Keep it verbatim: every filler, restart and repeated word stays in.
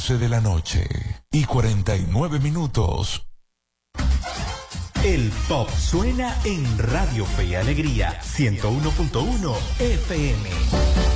doce de la noche y cuarenta y nueve minutos. El pop suena en Radio Fe y Alegría ciento uno punto uno F M.